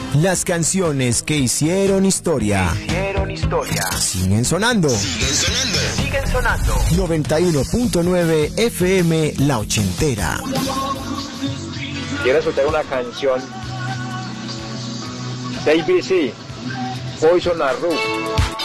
Las canciones que hicieron historia. Siguen sonando. 91.9 FM La Ochentera. Quiero escuchar una canción de ABC, Poison La Roof.